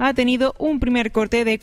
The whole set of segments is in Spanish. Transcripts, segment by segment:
ha tenido un primer corte de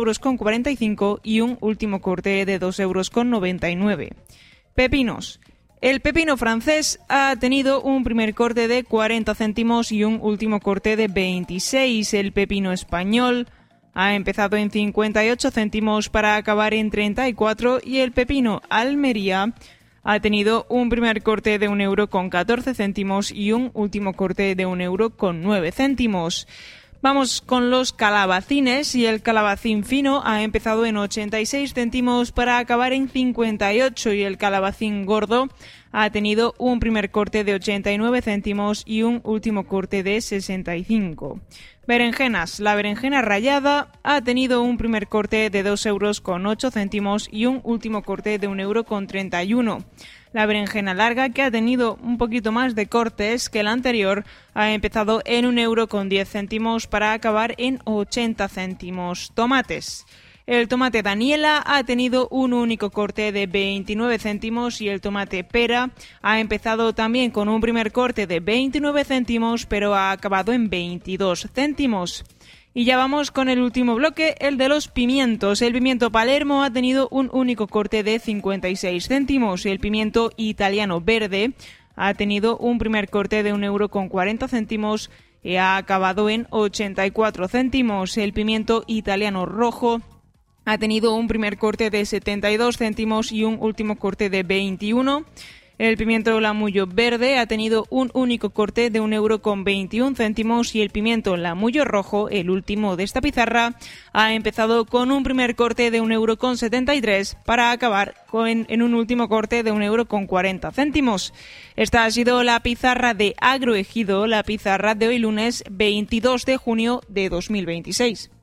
4,45 € y un último corte de 2,99 €. Pepinos. El pepino francés ha tenido un primer corte de 40 céntimos y un último corte de 26. El pepino español ha empezado en 58 céntimos para acabar en 34, y el pepino Almería ha tenido un primer corte de 1,14 € y un último corte de 1,09 €. Vamos con los calabacines, y el calabacín fino ha empezado en 86 céntimos para acabar en 58, y el calabacín gordo ha tenido un primer corte de 89 céntimos y un último corte de 65. Berenjenas. La berenjena rallada ha tenido un primer corte de 2,08 € y un último corte de 1,31 €. La berenjena larga, que ha tenido un poquito más de cortes que la anterior, ha empezado en 1,10 € para acabar en 80 céntimos. Tomates. El tomate Daniela ha tenido un único corte de 29 céntimos y el tomate pera ha empezado también con un primer corte de 29 céntimos, pero ha acabado en 22 céntimos. Y ya vamos con el último bloque, el de los pimientos. El pimiento Palermo ha tenido un único corte de 56 céntimos. El pimiento italiano verde ha tenido un primer corte de 1,40 € y ha acabado en 84 céntimos. El pimiento italiano rojo ha tenido un primer corte de 72 céntimos y un último corte de 21. El pimiento lamullo verde ha tenido un único corte de 1,21 € y el pimiento lamullo rojo, el último de esta pizarra, ha empezado con un primer corte de 1,73 € para acabar en un último corte de 1,40 €. Esta ha sido la pizarra de Agroejido, la pizarra de hoy lunes 22 de junio de 2026.